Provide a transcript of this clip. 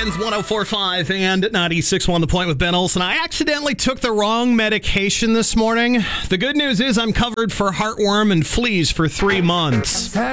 seconds, 104.5 and 96.1 The Point with Ben Olsen. I accidentally took the wrong medication this morning. The good news is I'm covered for heartworm and fleas for 3 months.